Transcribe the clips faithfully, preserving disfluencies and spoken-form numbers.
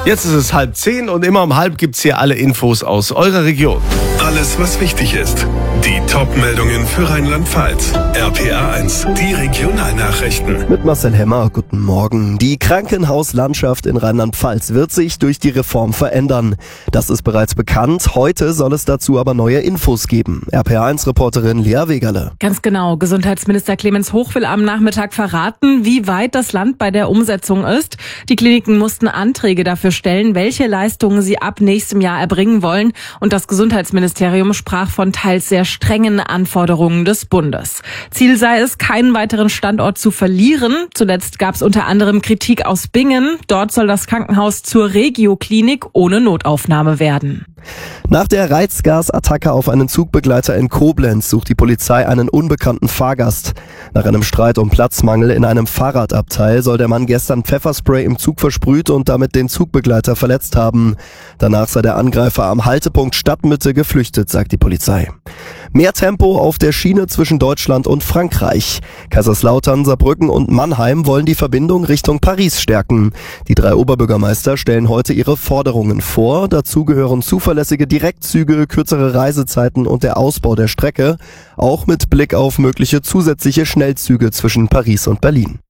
Jetzt ist es halb zehn und immer um halb gibt's hier alle Infos aus eurer Region. Alles, was wichtig ist. Die Top-Meldungen für Rheinland-Pfalz. R P R eins, die Regionalnachrichten. Mit Marcel Hemmer, guten Morgen. Die Krankenhauslandschaft in Rheinland-Pfalz wird sich durch die Reform verändern. Das ist bereits bekannt. Heute soll es dazu aber neue Infos geben. R P R eins Reporterin Lea Wegerle. Ganz genau. Gesundheitsminister Clemens Hoch will am Nachmittag verraten, wie weit das Land bei der Umsetzung ist. Die Kliniken mussten Anträge dafür stellen, welche Leistungen sie ab nächstem Jahr erbringen wollen. Und das Gesundheitsministerium sprach von teils sehr strengen Anforderungen des Bundes. Ziel sei es, keinen weiteren Standort zu verlieren. Zuletzt gab es unter anderem Kritik aus Bingen. Dort soll das Krankenhaus zur Regio-Klinik ohne Notaufnahme werden. Nach der Reizgasattacke auf einen Zugbegleiter in Koblenz sucht die Polizei einen unbekannten Fahrgast. Nach einem Streit um Platzmangel in einem Fahrradabteil soll der Mann gestern Pfefferspray im Zug versprüht und damit den Zugbegleiter verletzt haben. Danach sei der Angreifer am Haltepunkt Stadtmitte geflüchtet, sagt die Polizei. Mehr Tempo auf der Schiene zwischen Deutschland und Frankreich. Kaiserslautern, Saarbrücken und Mannheim wollen die Verbindung Richtung Paris stärken. Die drei Oberbürgermeister stellen heute ihre Forderungen vor. Dazu gehören zuverlässige Direktzüge, kürzere Reisezeiten und der Ausbau der Strecke, auch mit Blick auf mögliche zusätzliche Schnellzüge zwischen Paris und Berlin.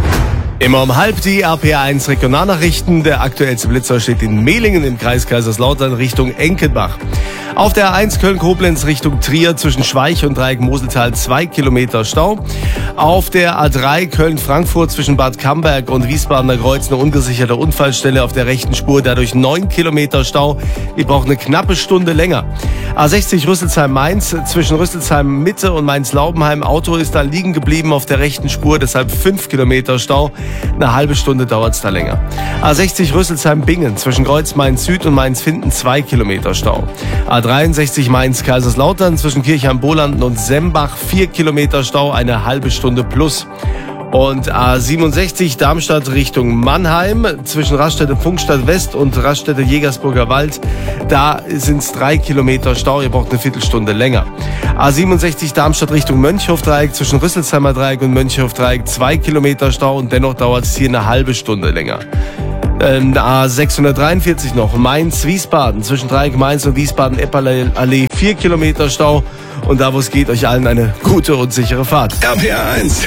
Immer um halb die R P R eins Regionalnachrichten. Der aktuellste Blitzer steht in Mehlingen im Kreis Kaiserslautern Richtung Enkenbach. Auf der A eins Köln-Koblenz Richtung Trier zwischen Schweich und Dreieck Moseltal zwei Kilometer Stau. Auf der A drei Köln-Frankfurt zwischen Bad Camberg und Wiesbadener Kreuz eine ungesicherte Unfallstelle auf der rechten Spur, dadurch neun Kilometer Stau. Ihr braucht eine knappe Stunde länger. A sechzig Rüsselsheim-Mainz zwischen Rüsselsheim-Mitte und Mainz-Laubenheim. Auto ist da liegen geblieben auf der rechten Spur, deshalb fünf Kilometer Stau. Eine halbe Stunde dauert's da länger. A sechzig Rüsselsheim-Bingen zwischen Kreuz Mainz-Süd und Mainz-Finden zwei Kilometer Stau. A dreiundsechzig Mainz-Kaiserslautern zwischen Kirchheim-Bolanden und Sembach vier Kilometer Stau, eine halbe Stunde plus. Und A siebenundsechzig Darmstadt Richtung Mannheim zwischen Raststätte-Funkstadt West und Raststätte-Jägersburger Wald. Da sind's drei Kilometer Stau, ihr braucht eine Viertelstunde länger. A siebenundsechzig Darmstadt Richtung Mönchhofdreieck zwischen Rüsselsheimer Dreieck und Mönchhofdreieck zwei Kilometer Stau und dennoch dauert es hier eine halbe Stunde länger. Ähm, A sechshundertdreiundvierzig noch Mainz-Wiesbaden zwischen Dreieck Mainz und Wiesbaden-Epperle-Allee vier Kilometer Stau und da wo es geht, euch allen eine gute und sichere Fahrt. R P R eins,